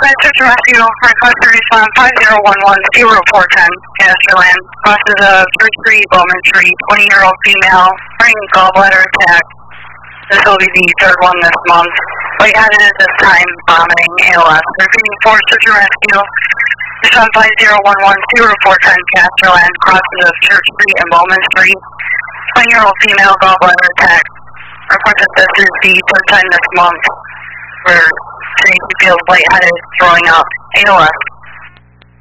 Search and Rescue, request to respond 5011-0410, Casterland, crosses of Church Street, Bowman Street, 20-year-old female, brain gallbladder attack. This will be the third one this month. Lightheaded at this time, vomiting, ALS. Repeating for Search and Rescue, respond 5011-0410, Casterland, crosses of Church Street and Bowman Street, 20-year-old female, gallbladder attack. Report that this is the third time this month where she feels lightheaded, throwing up, ALS.